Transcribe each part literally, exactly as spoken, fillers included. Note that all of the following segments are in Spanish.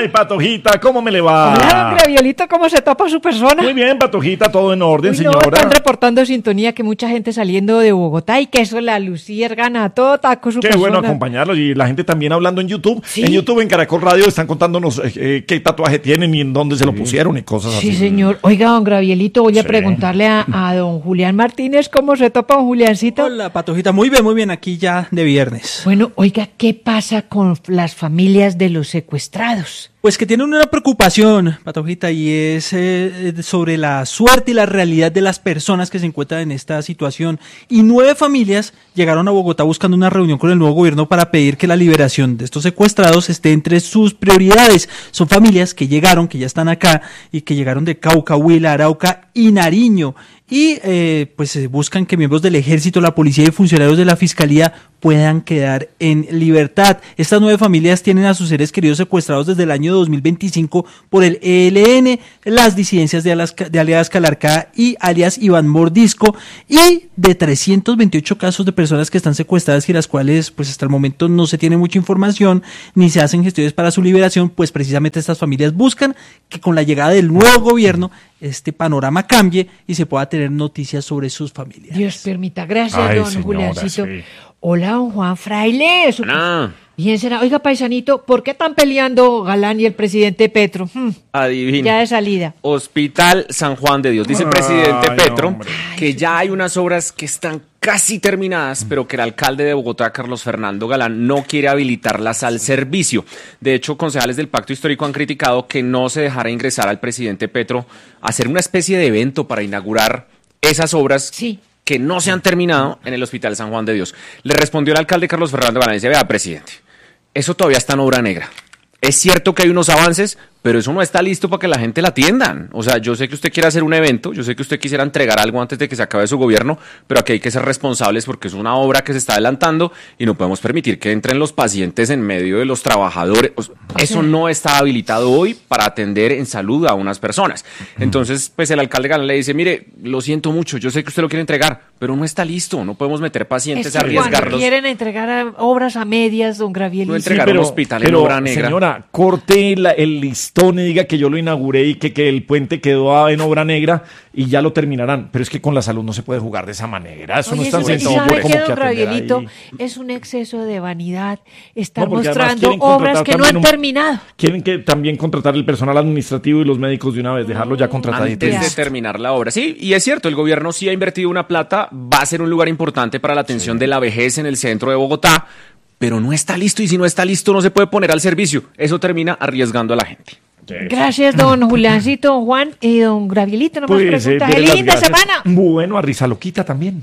Ay, Patojita, ¿cómo me le va? Hola, don Gravielito, ¿cómo se topa su persona? Muy bien, Patojita, todo en orden, Uy, no, señora. están reportando sintonía que mucha gente saliendo de Bogotá y que eso la luciérgana, todo taco su Qué persona. bueno acompañarlos y la gente también hablando en YouTube. ¿Sí? En YouTube, en Caracol Radio, están contándonos eh, eh, qué tatuaje tienen y en dónde se lo pusieron y cosas así. Sí, señor. Oiga, don Gravielito, voy a Sí. preguntarle a, a don Julián Martínez cómo se topa don Juliancito. Hola, Patojita, muy bien, muy bien, aquí ya de viernes. Bueno, oiga, ¿qué pasa con las familias de los secuestrados? Pues que tienen una preocupación, Patojita, y es eh, sobre la suerte y la realidad de las personas que se encuentran en esta situación. Y nueve familias llegaron a Bogotá buscando una reunión con el nuevo gobierno para pedir que la liberación de estos secuestrados esté entre sus prioridades. Son familias que llegaron, que ya están acá, y que llegaron de Cauca, Huila, Arauca y Nariño. Y eh, pues eh, buscan que miembros del ejército, la policía y funcionarios de la fiscalía puedan quedar en libertad. Estas nueve familias tienen a sus seres queridos secuestrados desde el año dos mil veinticinco por el E L N, las disidencias de, Alaska, de alias Calarcá y alias Iván Mordisco, y de trescientos veintiocho casos de personas que están secuestradas y las cuales pues hasta el momento no se tiene mucha información ni se hacen gestiones para su liberación. Pues precisamente estas familias buscan que con la llegada del nuevo gobierno este panorama cambie y se pueda tener noticias sobre sus familias. Dios permita. Gracias, Ay, don señora, Juliancito. sí. Hola, don Juan Fraile. Su- Ah, Bien será. Oiga, paisanito, ¿por qué están peleando Galán y el presidente Petro? Hmm, adivina. ya de salida. Hospital San Juan de Dios. Dice el presidente Ay, Petro hombre. que ya hay unas obras que están casi terminadas, pero que el alcalde de Bogotá, Carlos Fernando Galán, no quiere habilitarlas al servicio. De hecho, concejales del Pacto Histórico han criticado que no se dejara ingresar al presidente Petro a hacer una especie de evento para inaugurar esas obras Sí. que no se han terminado en el Hospital San Juan de Dios. Le respondió el alcalde Carlos Fernando Galán y dice: vea, presidente, eso todavía está en obra negra. Es cierto que hay unos avances, pero eso no está listo para que la gente la atiendan. O sea, yo sé que usted quiere hacer un evento, yo sé que usted quisiera entregar algo antes de que se acabe su gobierno, pero aquí hay que ser responsables porque es una obra que se está adelantando y no podemos permitir que entren los pacientes en medio de los trabajadores. O sea, eso no está habilitado hoy para atender en salud a unas personas. Entonces, pues el alcalde Galán le dice: mire, lo siento mucho, yo sé que usted lo quiere entregar, pero no está listo, no podemos meter pacientes Es a que cuando arriesgarlos. quieren entregar a- obras a medias, don Gravielito. No entregar un hospital en pero, obra negra. señora, corte la- el listón y diga que yo lo inauguré y que, que el puente quedó en obra negra y ya lo terminarán. Pero es que con la salud no se puede jugar de esa manera. Eso no Oye, es tan eso- ¿y sencillo sabe como qué, que don atender Gravielito? ahí. Es un exceso de vanidad estar No, porque además mostrando quieren obras contratar que no también han un- terminado. Quieren que también contratar el personal administrativo y los médicos de una vez, dejarlo ya contrataditos. Antes de terminar la obra. Sí, y es cierto, el gobierno sí ha invertido una plata, va a ser un lugar importante para la atención de la vejez en el centro de Bogotá, pero no está listo y si no está listo no se puede poner al servicio. Eso termina arriesgando a la gente. Gracias, don Juliancito, don Juan y don Gravielito. No más Pues, eh, preguntas. dele las ¡Linda gracias. semana! Bueno, a Risa Loquita también.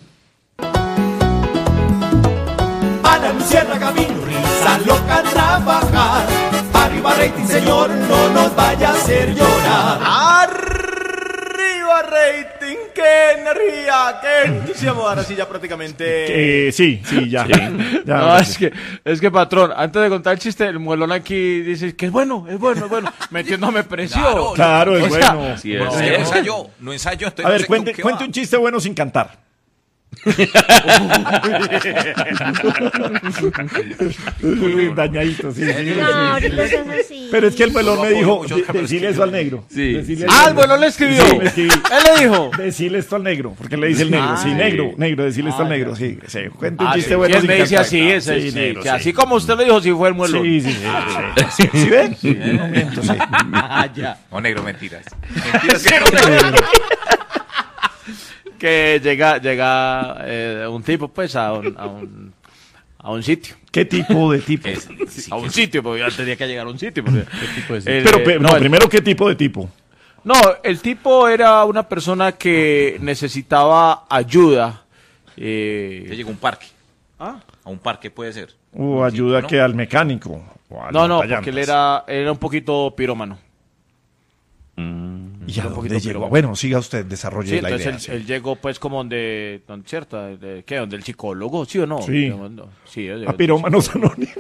Ana Luciana Camino, risa loca a trabajar. Arriba rating, señor, no nos vaya a hacer llorar. Arriba rating, qué energía, qué entusiasmo. Ahora sí ya prácticamente... Eh, sí, sí, ya. ya No, ahora es sí. que, es que, patrón, antes de contar el chiste, el muelón aquí dice que es bueno, es bueno, es bueno, metiéndome presión. Claro, es O sea, bueno. sí, Bueno. es. No ensayo, no ensayo. Entonces A ver, no sé cuente, con qué cuente va. un chiste bueno sin cantar. Dañadito, sí, sí, sí. No, ahorita es así. Pero es que el pelón me Apoyo dijo, mucho, de- pero es decirle que eso yo- al negro. Sí. Decirle Ah, al el muelón le escribió. Sí, me escribí. Él le dijo. Decirle esto al negro, porque le dice el negro. Sí, Ay. negro, negro, decirle esto al negro. Sí, sí. Cuente un Ah, chiste sí, bueno ¿quién sin me dice cantar. así? Ese, Sí, sí, negro, que sí. así como usted lo dijo, sí fue el muelón. Sí, sí, sí. sí. ¿Sí ve? Sí, no miento, sí. Ah, ya. No, negro, mentiras. Mentiras que no. Que llega, llega eh, un tipo, pues, a un, a un, a un sitio. ¿Qué tipo de tipo? Es- sí, A un que- sitio, porque ya tenía que llegar a un sitio. Porque, el, Pero, eh, pe- no, no, el- primero, ¿qué tipo de tipo? no, el tipo era una persona que necesitaba ayuda. que Eh, llegó a un parque. ¿ah? A un parque puede ser. O ayuda ¿no? que al mecánico. O al No, no, montallantas. porque él era, era un poquito pirómano. ¿Y a un dónde poquito llegó? piromano. Bueno, siga usted, desarrolle Sí, la entonces idea. él, sí. él llegó pues como donde, donde cierto, de, ¿qué? Donde el psicólogo, ¿sí o no? Sí. No, sí, es de- A pirómanos anónimos.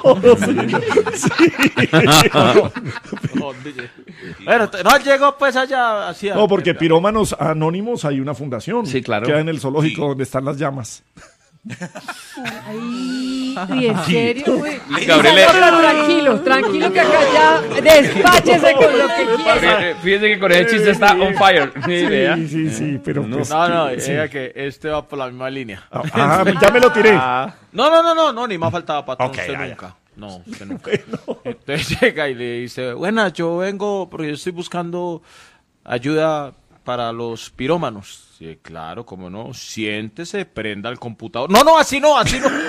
Bueno, t- no, él llegó pues allá hacia... No, porque pirómanos anónimos hay una fundación. Sí, claro. Queda en el zoológico Sí. donde están las llamas. Ay, ¿y en serio? Uy, Gabriel- Isandro, tranquilo, tranquilo que acá ya despáchese con lo que quiera. Fíjense que con ese chiste está on fire. Ni idea. Sí, sí, sí, pero pues, No, no, sí. diga que este va por la misma línea. Ah, ya me lo tiré. No, no, no, no, no, ni más faltaba patrón, Ok, usted ya, ya. nunca. No, usted nunca. Entonces llega y le dice, buenas, yo vengo porque yo estoy buscando ayuda para los pirómanos. Sí, claro, cómo no. Siéntese, prenda el computador. No, no, así no, así no.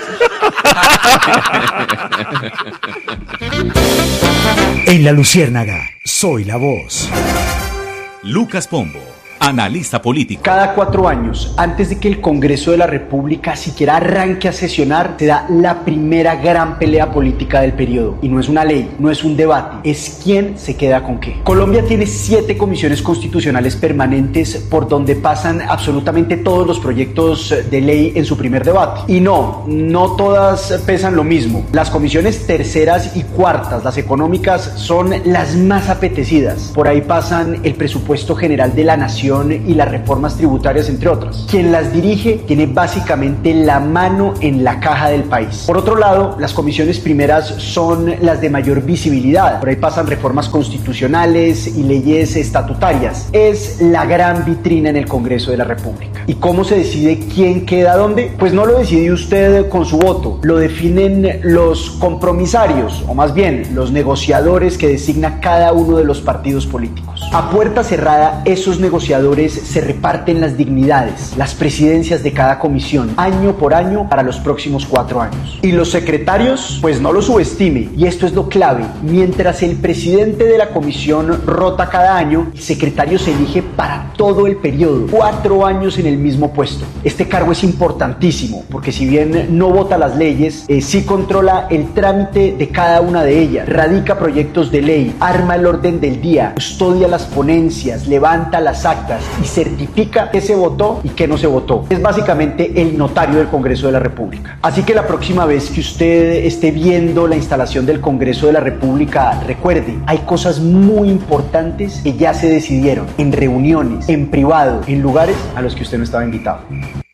En La Luciérnaga, soy la voz. Lucas Pombo, analista político. Cada cuatro años, antes de que el Congreso de la República siquiera arranque a sesionar, se da la primera gran pelea política del periodo. Y no es una ley, no es un debate, es quién se queda con qué. Colombia tiene siete comisiones constitucionales permanentes por donde pasan absolutamente todos los proyectos de ley en su primer debate. Y no, no todas pesan lo mismo. Las comisiones terceras y cuartas, las económicas, son las más apetecidas. Por ahí pasan el presupuesto general de la nación y las reformas tributarias, entre otras. Quien las dirige tiene básicamente la mano en la caja del país. Por otro lado, las comisiones primeras son las de mayor visibilidad. Por ahí pasan reformas constitucionales y leyes estatutarias. Es la gran vitrina en el Congreso de la República. ¿Y cómo se decide quién queda dónde? Pues no lo decide usted con su voto, lo definen los compromisarios, o más bien los negociadores que designa cada uno de los partidos políticos. A puerta cerrada, esos negociadores se reparten las dignidades, las presidencias de cada comisión, año por año para los próximos cuatro años. Y los secretarios, pues no lo subestime, y esto es lo clave, mientras el presidente de la comisión rota cada año, el secretario se elige para todo el periodo, cuatro años en el mismo puesto. Este cargo es importantísimo, porque si bien no vota las leyes, eh, sí controla el trámite de cada una de ellas, radica proyectos de ley, arma el orden del día, custodia las ponencias, levanta las actas y certifica qué se votó y qué no se votó. Es básicamente el notario del Congreso de la República. Así que la próxima vez que usted esté viendo la instalación del Congreso de la República, recuerde, hay cosas muy importantes que ya se decidieron en reuniones, en privado, en lugares a los que usted no estaba invitado.